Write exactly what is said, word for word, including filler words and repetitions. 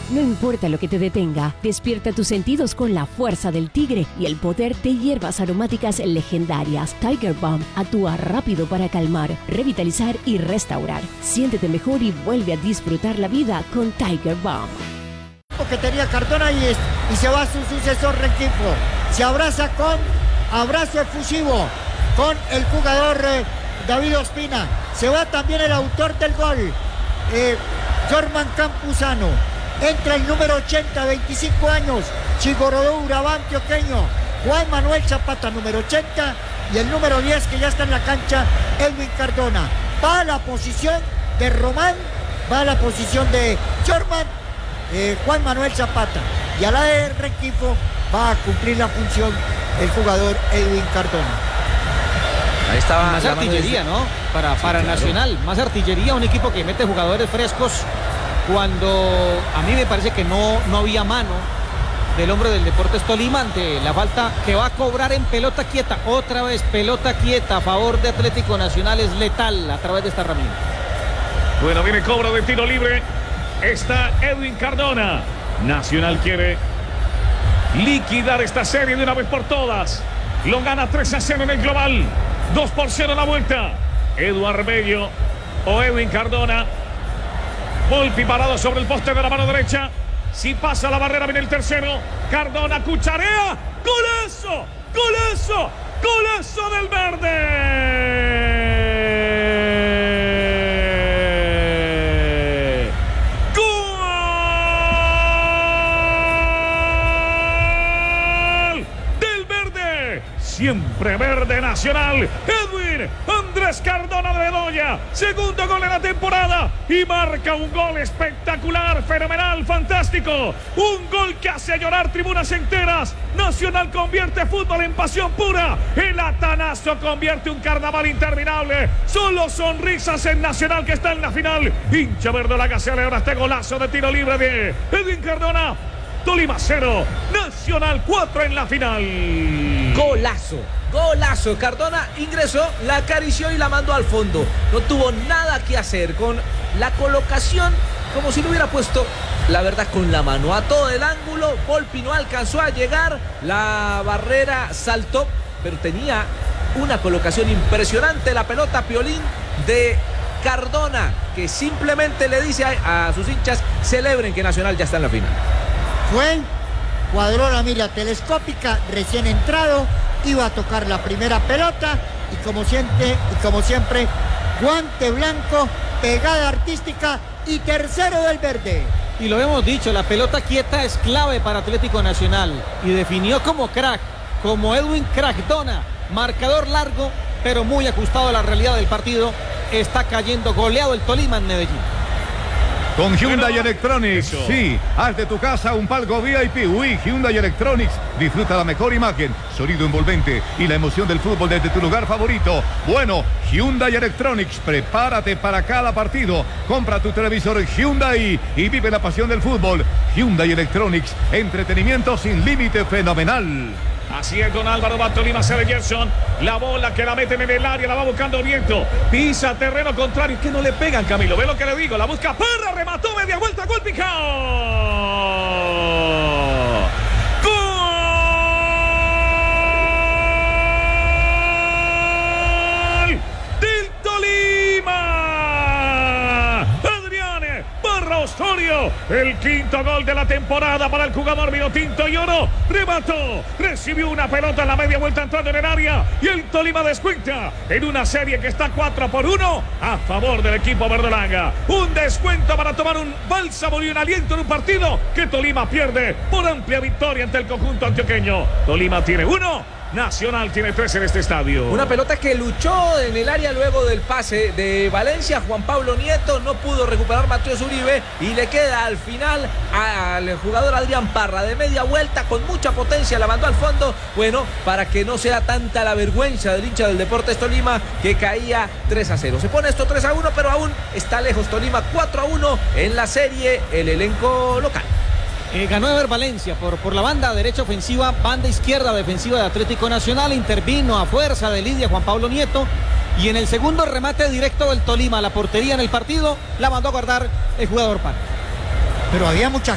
No importa lo que te detenga, despierta tus sentidos con la fuerza del tigre y el poder de hierbas aromáticas legendarias. Tiger Balm actúa rápido para calmar, revitalizar y restaurar. Siéntete mejor y vuelve a disfrutar la vida con Tiger Balm. Que tenía Cardona y, y se va su sucesor Rengifo. Se abraza con abrazo efusivo con el jugador eh, David Ospina. Se va también el autor del gol, eh, Jorman Campuzano. Entra el número ochenta, veinticinco años, Chigorodó Urabá antioqueño, Juan Manuel Zapata, número ochenta, y el número diez que ya está en la cancha, Edwin Cardona. Va a la posición de Román, va a la posición de Jorman, eh, Juan Manuel Zapata, y a la de Rengifo va a cumplir la función el jugador Edwin Cardona. Ahí estaba más artillería, ¿no? Para, sí, para claro. Nacional, más artillería, un equipo que mete jugadores frescos. Cuando a mí me parece que no, no había mano del hombre del Deportes Tolima ante la falta que va a cobrar en pelota quieta. Otra vez pelota quieta a favor de Atlético Nacional, es letal a través de esta herramienta. Bueno, viene cobro de tiro libre. Está Edwin Cardona. Nacional quiere liquidar esta serie de una vez por todas. Lo gana tres a cero en el global. dos por cero en la vuelta. Eduardo Bello o Edwin Cardona. Volpi parado sobre el poste de la mano derecha. Si pasa la barrera, viene el tercero. Cardona cucharea. ¡Golazo! ¡Golazo! ¡Golazo del verde! ¡Gol del verde! Siempre verde Nacional. Edwin Andrés Cardona de Bedoya, segundo gol en la temporada y marca un gol espectacular, fenomenal, fantástico. Un gol que hace llorar tribunas enteras. Nacional convierte fútbol en pasión pura. El Atanazo convierte un carnaval interminable. Solo sonrisas en Nacional que está en la final. Hincha verdolaga celebra este golazo de tiro libre de Edwin Cardona. Tolima cero, Nacional cuatro en la final. Golazo, golazo. Cardona ingresó, la acarició y la mandó al fondo. No tuvo nada que hacer con la colocación, como si lo hubiera puesto, la verdad, con la mano. A todo el ángulo, Volpi no alcanzó a llegar. La barrera saltó, pero tenía una colocación impresionante. La pelota Piolín de Cardona, que simplemente le dice a, a sus hinchas, celebren que Nacional ya está en la final. Fue, cuadró la mira telescópica, recién entrado, iba a tocar la primera pelota y como siempre, y como siempre, guante blanco, pegada artística y tercero del verde. Y lo hemos dicho, la pelota quieta es clave para Atlético Nacional y definió como crack, como Edwin Cardona, marcador largo, pero muy ajustado a la realidad del partido. Está cayendo goleado el Tolima en Medellín. Con Hyundai Electronics, sí, haz de tu casa un palco V I P. Uy, Hyundai Electronics, disfruta la mejor imagen, sonido envolvente y la emoción del fútbol desde tu lugar favorito. Bueno, Hyundai Electronics, prepárate para cada partido. Compra tu televisor Hyundai y vive la pasión del fútbol. Hyundai Electronics, entretenimiento sin límite fenomenal. Así es, don Álvaro va Tolima, sale Gerson. La bola que la meten en el área, la va buscando Nieto. Pisa terreno contrario, que no le pegan, Camilo. Ve lo que le digo, la busca Parra, remató media vuelta, gol picado. ¡Gol del Tolima! Adriane Parra Osorio, el quinto gol de la temporada para el jugador vinotinto y oro. Remató, recibió una pelota en la media vuelta entrando en el área y el Tolima descuenta en una serie que está cuatro por uno a favor del equipo verdolaga. Un descuento para tomar un bálsamo y un aliento en un partido que Tolima pierde por amplia victoria ante el conjunto antioqueño. Tolima tiene uno, Nacional tiene tres en este estadio. Una pelota que luchó en el área luego del pase de Valencia. Juan Pablo Nieto no pudo recuperar Matías Uribe y le queda al final al jugador Adrián Parra de media vuelta con mucha potencia, la mandó al fondo. Bueno, para que no sea tanta la vergüenza del hincha del Deportes Tolima, que caía tres a cero. Se pone esto tres a uno, pero aún está lejos Tolima. Cuatro a uno en la serie el elenco local. Eh, ganó Ever Valencia por, por la banda derecha ofensiva, banda izquierda defensiva de Atlético Nacional. Intervino a fuerza de Lidia Juan Pablo Nieto. Y en el segundo remate directo del Tolima, la portería en el partido, la mandó a guardar el jugador Parra. Pero había mucha